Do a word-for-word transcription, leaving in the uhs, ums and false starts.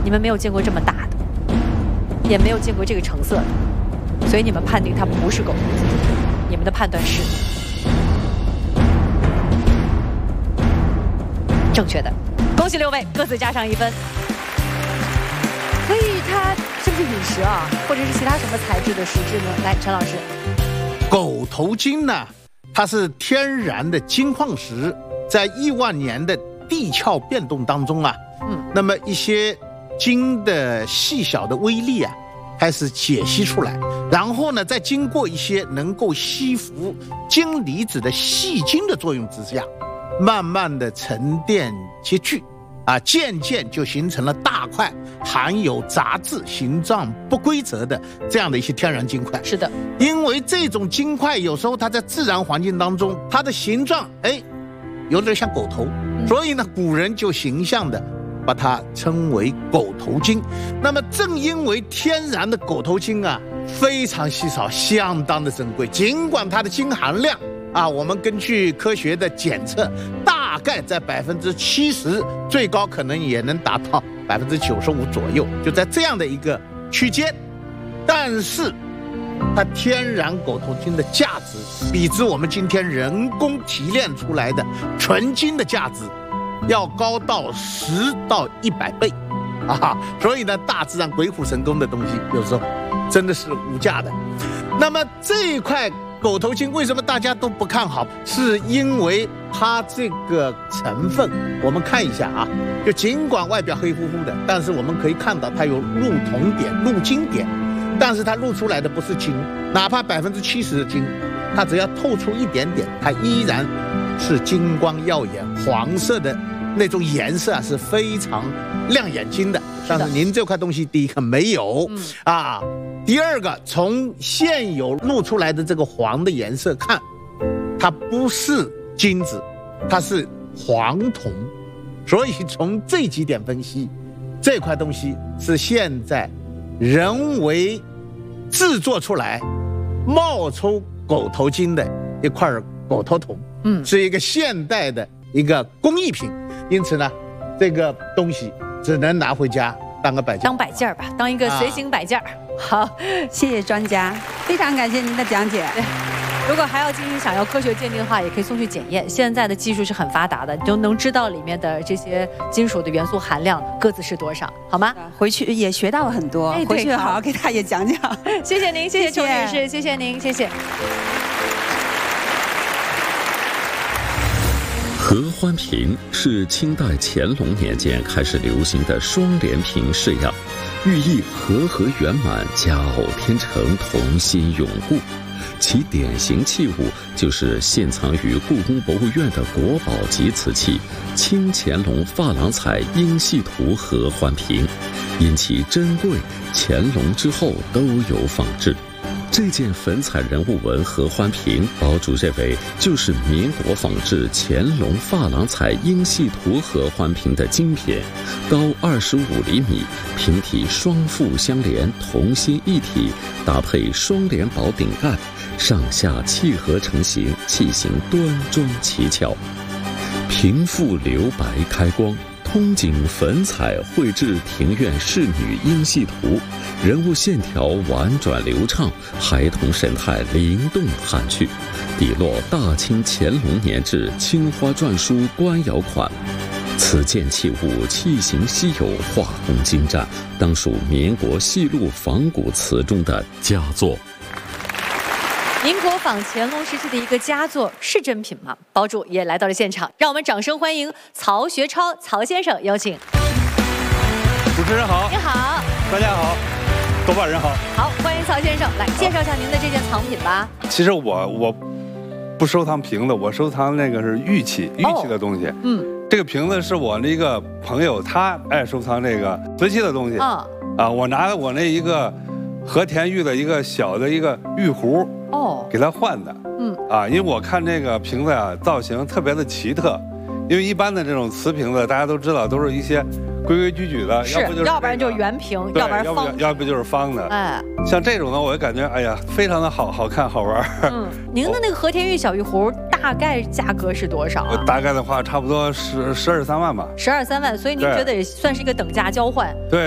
你们没有见过这么大的，也没有见过这个成色的，所以你们判定它不是狗头金。你们的判断是正确的，恭喜六位，各自加上一分。所以它是不是陨石啊，或者是其他什么材质的石质呢？来，陈老师。 狗头金呢，它是天然的金矿石，在亿万年的地壳变动当中啊，嗯，那么一些金的细小的微粒啊，开始解析出来，然后呢，再经过一些能够吸附金离子的细晶的作用之下，慢慢的沉淀结聚，啊，渐渐就形成了大块含有杂质、形状不规则的这样的一些天然金块。 是的， 因为这种金块有时候它在自然环境当中，它的形状哎，有点像狗头，所以呢，古人就形象的把它称为狗头金。那么正因为天然的狗头金啊，非常稀少，相当的珍贵，尽管它的金含量啊，我们根据科学的检测，大概在百分之七十，最高可能也能达到百分之九十五左右，就在这样的一个区间。但是，它天然狗头金的价值，比之我们今天人工提炼出来的纯金的价值，要高到十到一百倍，啊！所以呢，大自然鬼斧神工的东西，有时候真的是无价的。那么这一块狗头金为什么大家都不看好？是因为它这个成分，我们看一下啊，就尽管外表黑乎乎的，但是我们可以看到它有露铜点、露金点，但是它露出来的不是金，哪怕百分之七十的金，它只要透出一点点，它依然是金光耀眼，黄色的那种颜色啊是非常亮眼睛的。但是您这块东西，第一个没有、嗯、啊。第二个，从现有露出来的这个黄的颜色看，它不是金子，它是黄铜。所以从这几点分析，这块东西是现在人为制作出来冒出狗头金的一块狗头铜，嗯，是一个现代的一个工艺品。因此呢，这个东西只能拿回家当个摆件， 当摆件吧，当一个随行摆件、啊。好， 谢谢专家，非常感谢您的讲解。 如果还要进行想要科学鉴定的话，也可以送去检验。现在的技术是很发达的，你就能知道里面的这些金属的元素含量各自是多少，好吗？ 回去也学到了很多，哎、回去好好给大爷讲讲。 谢谢您，谢谢邱女士，谢谢您，谢谢。 合欢瓶是清代乾隆年间开始流行的双联瓶式样，寓意和合圆满、佳偶天成、同心永固。其典型器物就是现藏于故宫博物院的国宝级瓷器清乾隆珐琅彩英系图合欢瓶，因其珍贵，乾隆之后都有仿制。这件粉彩人物纹合欢瓶，堡主认为就是民国仿制乾隆珐琅彩英系图合欢瓶的精品，高二十五厘米，瓶体双腹相连，同心一体，搭配双联宝顶盖，上下契合成型，器形端庄奇巧，瓶腹留白开光。通景粉彩绘制庭院仕女英系图，人物线条婉转流畅，孩童神态灵动含趣，底落大清乾隆年制青花篆书官窑款。此件器物器形稀有，画工精湛，当属民国细录仿古瓷中的佳作。 民国仿乾隆时期的一个佳作，是真品吗？堡主也来到了现场，让我们掌声欢迎曹学超曹先生，有请。 主持人好， 你好， 大家好，豆瓣人好， 好，欢迎曹先生来介绍一下您的这件藏品吧。 其实我我不收藏瓶子，我收藏那个是玉器，玉器的东西。哦、嗯，这个瓶子是我那个朋友，他爱收藏这个瓷器的东西。啊、哦、啊，我拿我那一个和田玉的一个小的一个玉壶。哦，给他换的，嗯啊，因为我看这个瓶子啊，造型特别的奇特，因为一般的这种瓷瓶子，大家都知道都是一些规规矩矩的， 是，要不就是、要不然就是圆瓶，要不然方， 要不要不就是方的，哎，像这种呢，我就感觉哎呀，非常的好好看好玩。 嗯，您的那个和田玉小玉壶大概价格是多少啊？ 大概的话，差不多十十二三万吧。 十二三万，所以您觉得也算是一个等价交换。 对。